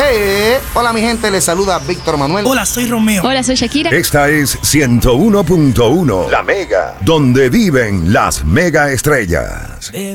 Hola mi gente, les saluda Víctor Manuel. Hola, soy Romeo. Hola, soy Shakira. Esta es 101.1, La Mega, donde viven las mega estrellas.